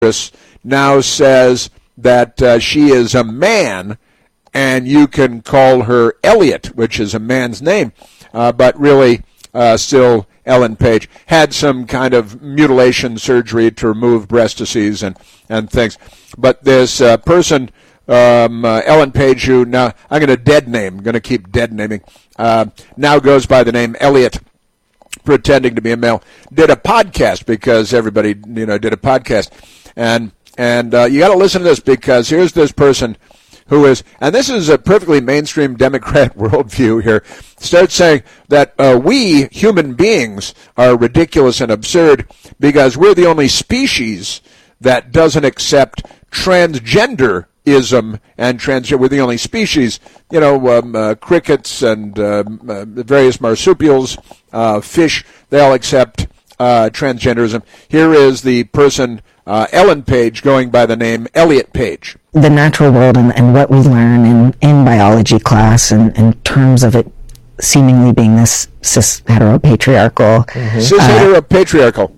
now says that she is a man, and you can call her Elliot, which is a man's name, but really still Ellen Page. Had some kind of mutilation surgery to remove breast disease and things. But this person, Ellen Page, who now I'm going to dead name, I'm going to keep dead naming, now goes by the name Elliot, pretending to be a male, did a podcast, because everybody, did a podcast. And you got to listen to this, because here's this person who is, and this is a perfectly mainstream Democrat worldview here, starts saying that we human beings are ridiculous and absurd because we're the only species that doesn't accept transgenderism and transgender. We're the only species, crickets and various marsupials, fish, they all accept transgenderism. Here is the person, Ellen Page, going by the name Elliot Page. The natural world and what we learn in biology class and in terms of it seemingly being this cis-heteropatriarchal. Mm-hmm. Cis-heteropatriarchal.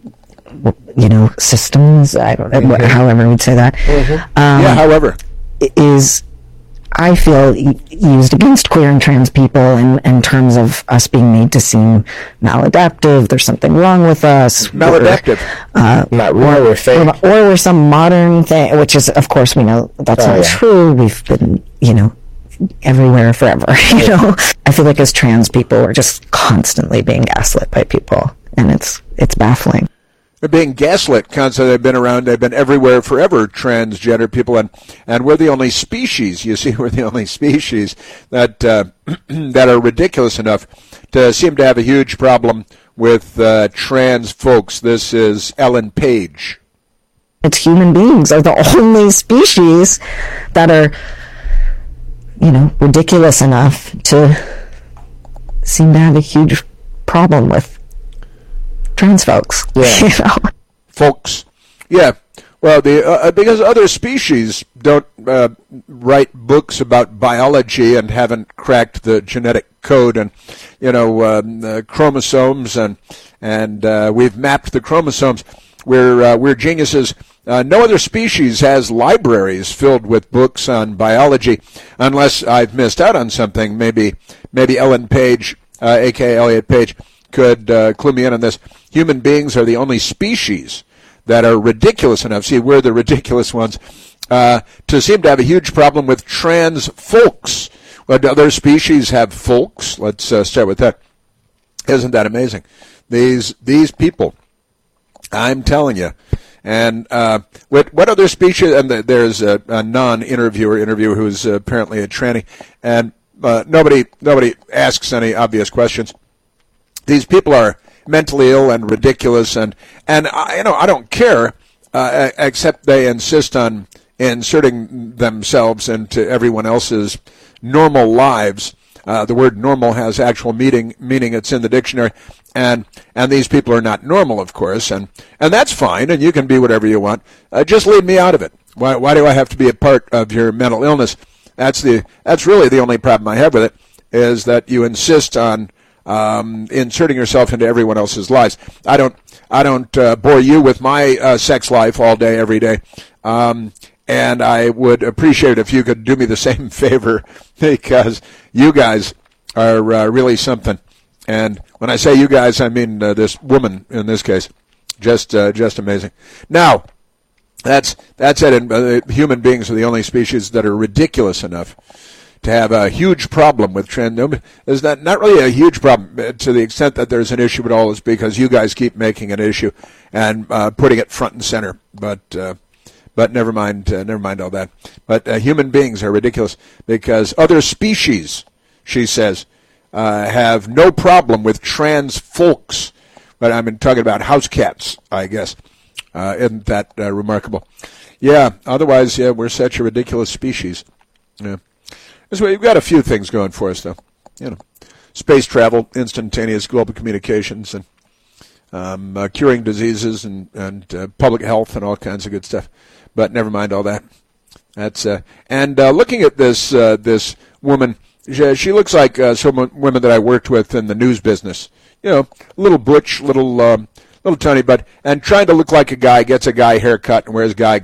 Systems, I don't know, mm-hmm. however we'd say that. Mm-hmm. However. Is, I feel, used against queer and trans people in terms of us being made to seem maladaptive. There's something wrong with us. Maladaptive. We're fake. Or we're some modern thing, which is, of course, we know that's not true. We've been, everywhere forever. I feel like as trans people, we're just constantly being gaslit by people, and it's baffling. They're being gaslit constantly. They've been around. They've been everywhere forever, transgender people, and we're the only species. You see, we're the only species that that are ridiculous enough to seem to have a huge problem with trans folks. This is Ellen Page. It's human beings are the only species that are, ridiculous enough to seem to have a huge problem with trans folks. Yeah. Folks. Yeah. Well, because other species don't write books about biology and haven't cracked the genetic code and, chromosomes and we've mapped the chromosomes. We're geniuses. No other species has libraries filled with books on biology, unless I've missed out on something. Maybe Ellen Page, a.k.a. Elliot Page, could clue me in on this. Human beings are the only species that are ridiculous enough, see, we're the ridiculous ones, to seem to have a huge problem with trans folks. Well, do other species have folks? Let's start with that. Isn't that amazing? These people, I'm telling you. And what other species? And there's a non-interviewer who's apparently a tranny, and nobody asks any obvious questions. These people are mentally ill and ridiculous, and I don't care, except they insist on inserting themselves into everyone else's normal lives. The word normal has actual meaning. It's in the dictionary, and these people are not normal, of course, and that's fine, and you can be whatever you want. Just leave me out of it. Why do I have to be a part of your mental illness? That's really the only problem I have with it, is that you insist on inserting yourself into everyone else's lives. I don't bore you with my sex life all day, every day. And I would appreciate it if you could do me the same favor, because you guys are really something. And when I say you guys, I mean this woman in this case. Just amazing. Now, that's it. Human beings are the only species that are ridiculous enough to have a huge problem with trans. Is that not really a huge problem to the extent that there's an issue at all? Is because you guys keep making an issue and putting it front and center. But never mind all that. But human beings are ridiculous because other species, she says, have no problem with trans folks. But I'm talking about house cats, I guess. Isn't that remarkable? Yeah. Otherwise, we're such a ridiculous species. Yeah. So we've got a few things going for us, though. Space travel, instantaneous global communications, and curing diseases, and public health, and all kinds of good stuff. But never mind all that. That's and looking at this woman, she looks like some women that I worked with in the news business. Little butch, little Tony, but and trying to look like a guy, gets a guy haircut and wears guy